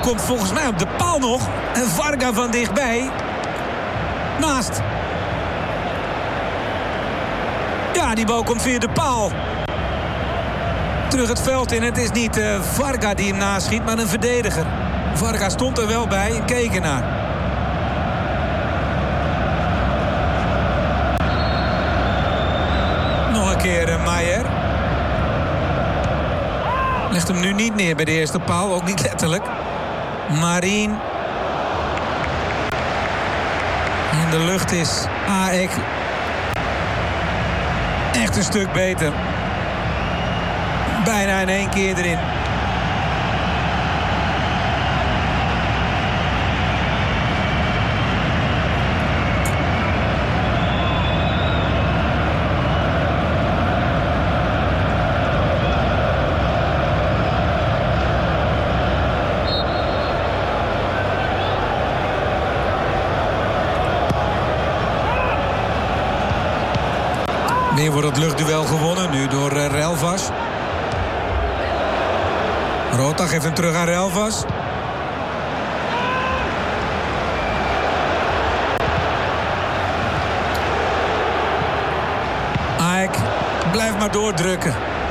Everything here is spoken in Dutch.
komt volgens mij op de paal nog. En Varga van dichtbij. Naast. Ja, die bal komt via de paal. Terug het veld in. Het is niet Varga die hem naschiet, maar een verdediger. Varga stond er wel bij en keek ernaar. Nog een keer Meijer. Legt hem nu niet neer bij de eerste paal, ook niet letterlijk. Marien. In de lucht is AEK echt een stuk beter. Bijna in één keer erin. Weer wordt het luchtduel gewonnen, nu door Relvas. Rota geeft hem terug aan Relvas. AEK blijft maar doordrukken.